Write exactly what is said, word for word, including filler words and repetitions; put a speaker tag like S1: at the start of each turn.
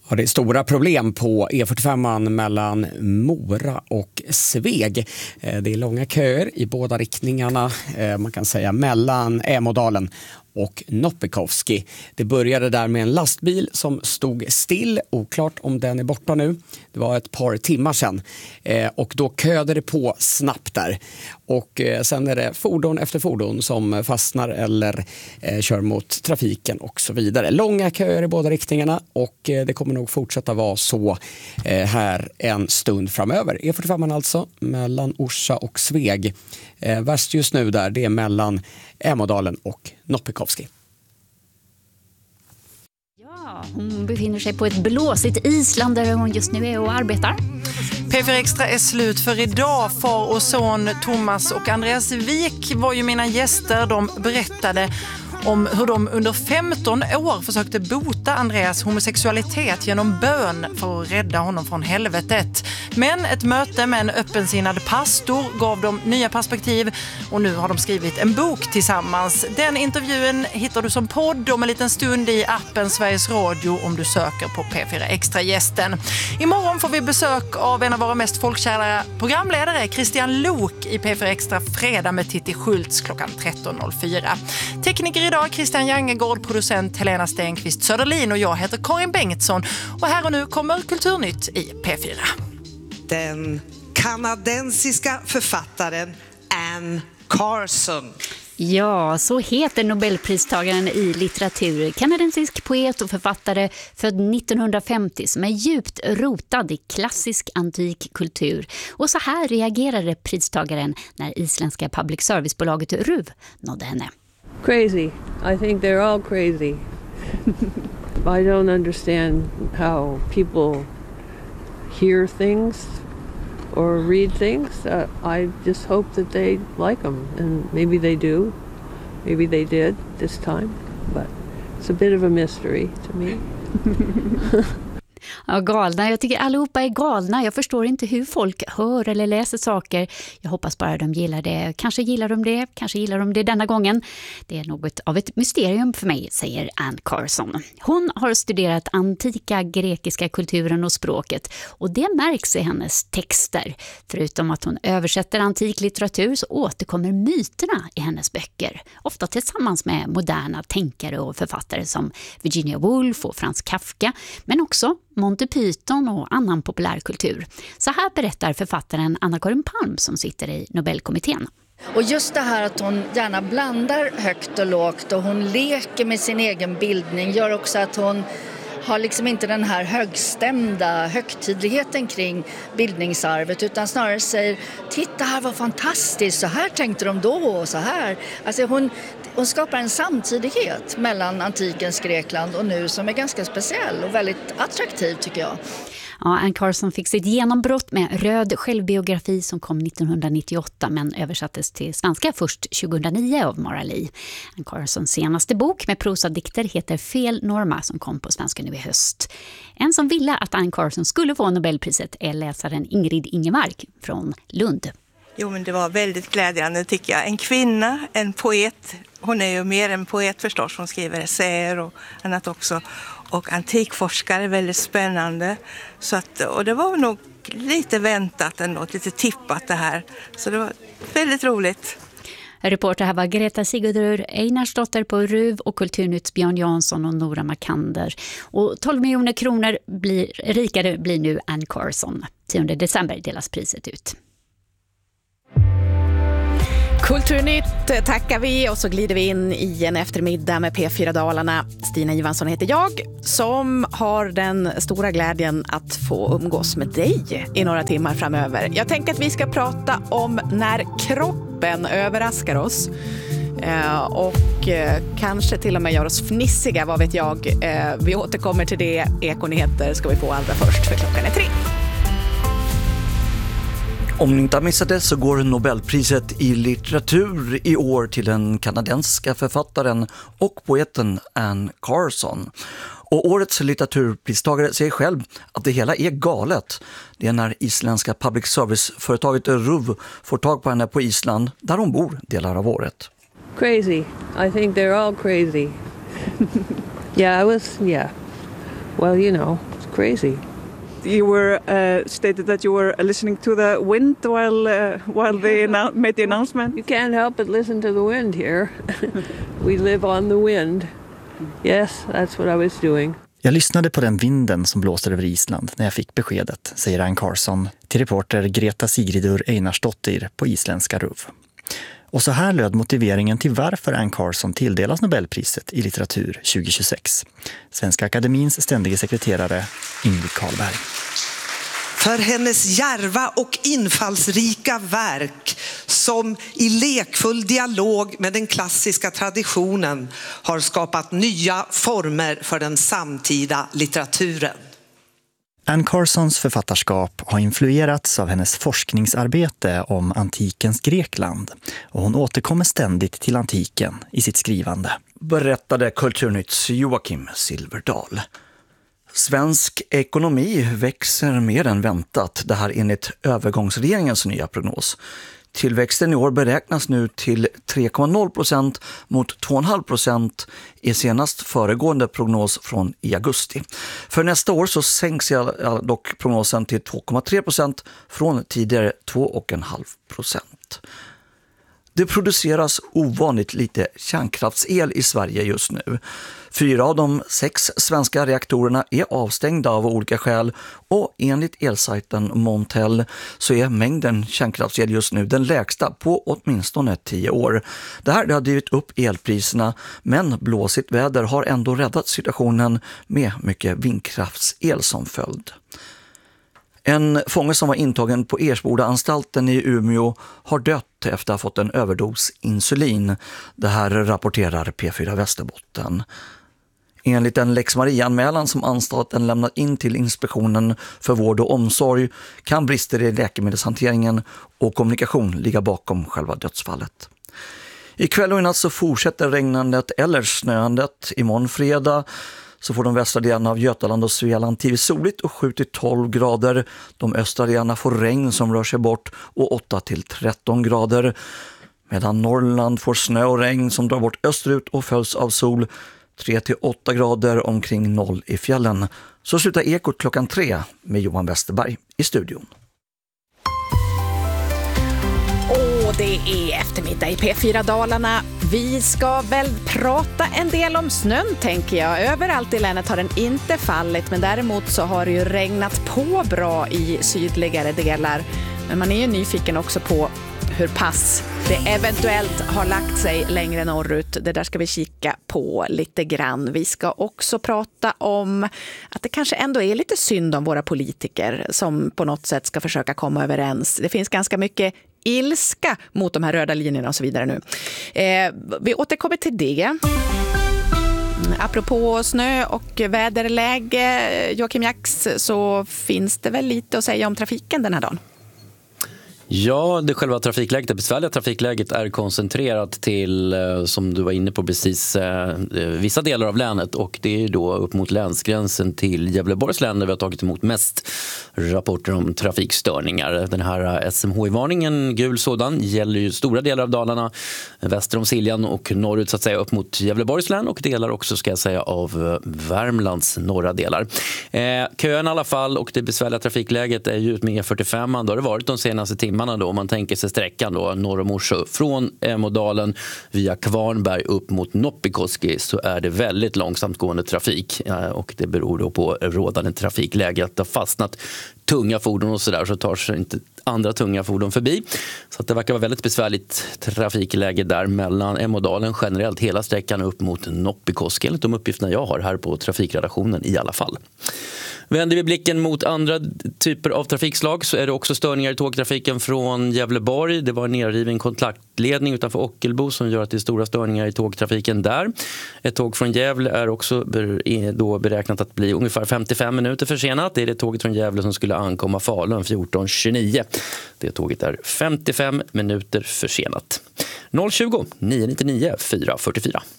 S1: Ja, det är stora problem på E fyrtiofem mellan Mora och Sveg. Det är långa köer i båda riktningarna, man kan säga mellan Ämodalen och Noppikoski. Det började där med en lastbil som stod still, oklart om den är borta nu. Det var ett par timmar sedan eh, och då köade det på snabbt där. Och eh, sen är det fordon efter fordon som fastnar eller eh, kör mot trafiken och så vidare. Långa köer i båda riktningarna och eh, det kommer nog fortsätta vara så eh, här en stund framöver. E fyrtiofem alltså mellan Orsa och Sveg. Eh, värst just nu där, det är mellan Ämodalen och Noppikoski.
S2: Ja, hon befinner sig på ett blåsigt Island där hon just nu är och arbetar.
S3: P fyra Extra är slut för idag. Far och son Thomas och Andreas Wik var ju mina gäster. De berättade om hur de under femton år försökte bota Andreas homosexualitet genom bön för att rädda honom från helvetet. Men ett möte med en öppensinnad pastor gav dem nya perspektiv och nu har de skrivit en bok tillsammans. Den intervjun hittar du som podd om en liten stund i appen Sveriges Radio om du söker på P fyra Extra-gästen. Imorgon får vi besök av en av våra mest folkkära programledare, Christian Lok, i P fyra Extra fredag med Titti Schultz klockan tretton noll fyra. Tekniker idag Christian Jangegård, producent Helena Stenqvist Söderlin och jag heter Karin Bengtsson och här och nu kommer Kulturnytt i P fyra.
S4: Den kanadensiska författaren Anne Carson.
S2: Ja, så heter Nobelpristagaren i litteratur, kanadensisk poet och författare född nittonhundrafemtio som är djupt rotad i klassisk antik kultur. Och så här reagerade pristagaren när isländska public servicebolaget R U V nådde henne.
S5: Crazy. I think they're all crazy. I don't understand how people hear things or read things. Uh, I just hope that they like them, and maybe they do. Maybe they did this time, but it's a bit of a mystery to me.
S2: Ja, galna. Jag tycker allihopa är galna. Jag förstår inte hur folk hör eller läser saker. Jag hoppas bara de gillar det. Kanske gillar de det, kanske gillar de det denna gången. Det är något av ett mysterium för mig, säger Anne Carson. Hon har studerat antika grekiska kulturen och språket och det märks i hennes texter. Förutom att hon översätter antik litteratur så återkommer myterna i hennes böcker. Ofta tillsammans med moderna tänkare och författare som Virginia Woolf och Franz Kafka, men också Monty Python och annan populärkultur. Så här berättar författaren Anna-Karin Palm som sitter i Nobelkommittén.
S6: Och just det här att hon gärna blandar högt och lågt och hon leker med sin egen bildning gör också att hon har liksom inte den här högstämda högtidligheten kring bildningsarvet utan snarare säger, titta här var fantastiskt, så här tänkte de då och så här. Alltså hon, hon skapar en samtidighet mellan antikens Grekland och nu som är ganska speciell och väldigt attraktiv tycker jag.
S2: Ja, Anne Carson fick sitt genombrott med Röd självbiografi som kom nittonhundranittioåtta men översattes till svenska först tjugohundranio av Mara Lee. Anne Carsons senaste bok med prosadikter heter Fel Norma som kom på svenska nu i höst. En som ville att Anne Carson skulle få Nobelpriset är läsaren Ingrid Ingemark från Lund.
S7: Jo, men det var väldigt glädjande tycker jag. En kvinna, en poet. Hon är ju mer en poet förstås. Hon skriver essäer och annat också. Och antikforskare, väldigt spännande. Så att, och det var nog lite väntat ändå, lite tippat det här. Så det var väldigt roligt.
S2: Reporter här var Greta Sigurdur, Einarsdotter på R U V och Kulturnytts Björn Jansson och Nora Makander. Och tolv miljoner kronor blir, rikare blir nu Anne Carson. tionde december delas priset ut.
S8: Kulturnytt tackar vi och så glider vi in i en eftermiddag med P fyra Dalarna. Stina Ivansson heter jag som har den stora glädjen att få umgås med dig i några timmar framöver. Jag tänker att vi ska prata om när kroppen överraskar oss eh, och eh, kanske till och med gör oss fnissiga, vad vet jag. Eh, vi återkommer till det. Ekonyheter ska vi få allra först för klockan är tre.
S9: Om ni inte har missat det så går Nobelpriset i litteratur i år till den kanadensiska författaren och poeten Anne Carson. Och årets litteraturpristagare säger själv att det hela är galet. Det är när isländska public service-företaget R U V får tag på henne på Island där hon bor delar av året.
S5: Crazy. I think they're all crazy. Yeah, I was, yeah. Well, you know, crazy.
S10: You were uh, stated that you were listening to the wind while uh, while they annou- made the announcement.
S5: You can't help but listen to the wind here. We live on the wind. Yes, that's what I was doing.
S11: Jag lyssnade på den vinden som blåste över Island när jag fick beskedet, säger Anne Carson till reporter Greta Sigridur Einarsdottir på isländska R U V. Och så här löd motiveringen till varför Anne Carson tilldelas Nobelpriset i litteratur tjugohundratjugosex. Svenska Akademins ständige sekreterare Ingrid Carlberg.
S4: För hennes djärva och infallsrika verk som i lekfull dialog med den klassiska traditionen har skapat nya former för den samtida litteraturen.
S11: Anne Carsons författarskap har influerats av hennes forskningsarbete om antikens Grekland och hon återkommer ständigt till antiken i sitt skrivande.
S9: Berättade Kulturnytts Joakim Silverdal. Svensk ekonomi växer mer än väntat, det här enligt övergångsregeringens nya prognos. Tillväxten i år beräknas nu till tre komma noll procent mot två komma fem procent i senast föregående prognos från i augusti. För nästa år så sänks dock prognosen till två komma tre procent från tidigare två komma fem procent. Det produceras ovanligt lite kärnkraftsel i Sverige just nu. Fyra av de sex svenska reaktorerna är avstängda av olika skäl och enligt elsajten Montel så är mängden kärnkraftsel just nu den lägsta på åtminstone tio år. Det här det har drivit upp elpriserna, men blåsigt väder har ändå räddat situationen med mycket vindkraftsel som följd. En fånge som var intagen på Ersboda-anstalten i Umeå har dött efter att ha fått en överdos insulin. Det här rapporterar P fyra Västerbotten. Enligt en Lex Maria-anmälan som anstalten lämnat in till Inspektionen för vård och omsorg kan brister i läkemedelshanteringen och kommunikation ligga bakom själva dödsfallet. Ikväll och i natt så fortsätter regnandet eller snöandet. Imorgon fredag så får de västra delarna av Götaland och Svealand tidvis soligt och sju till tolv grader. De östra delarna får regn som rör sig bort och åtta till tretton grader. Medan Norrland får snö och regn som drar bort österut och följs av sol. tre till åtta grader omkring noll i fjällen. Så slutar Ekot klockan tre med Johan Westerberg i studion.
S8: Och det är eftermiddag i P fyra Dalarna. Vi ska väl prata en del om snön, tänker jag. Överallt i länet har den inte fallit, men däremot så har det ju regnat på bra i sydligare delar. Men man är ju nyfiken också på hur pass det eventuellt har lagt sig längre norrut. Det där ska vi kika på lite grann. Vi ska också prata om att det kanske ändå är lite synd om våra politiker som på något sätt ska försöka komma överens. Det finns ganska mycket ilska mot de här röda linjerna och så vidare nu. Eh, vi återkommer till det. Apropå snö och väderläge, Joakim Jax, så finns det väl lite att säga om trafiken den här dagen?
S12: Ja, det själva trafikläget, det besvärliga trafikläget är koncentrerat till, som du var inne på precis, vissa delar av länet, och det är då upp mot länsgränsen till Gävleborgs län där vi har tagit emot mest rapporter om trafikstörningar. Den här S M H I-varningen, gul sådan, gäller ju stora delar av Dalarna, väster om Siljan och norrut så att säga upp mot Gävleborgs län och delar också, ska jag säga, av Värmlands norra delar. Eh, kön i alla fall och det besvärliga trafikläget är ju ut med E fyrtiofem, då har det varit de senaste timmarna. Då, om man tänker sig sträckan då, norr om Orsa från Ämodalen via Kvarnberg upp mot Noppikoski, så är det väldigt långsamt gående trafik, och det beror då på rådande trafikläge, att det har fastnat tunga fordon och sådär, så tar sig inte andra tunga fordon förbi. Så att det verkar vara väldigt besvärligt trafikläge där mellan Ämodalen generellt hela sträckan upp mot Noppikoski, enligt de uppgifterna jag har här på trafikredaktionen i alla fall. Vänder vi blicken mot andra typer av trafikslag så är det också störningar i tågtrafiken från Gävleborg. Det var en nerriven kontaktledning utanför Ockelbo som gör att det är stora störningar i tågtrafiken där. Ett tåg från Gävle är också då beräknat att bli ungefär femtiofem minuter försenat. Det är det tåget från Gävle som skulle ankomma Falun fjorton tjugonio. Det tåget är femtiofem minuter försenat. noll tjugo, nio nio nio, fyra fyra fyra.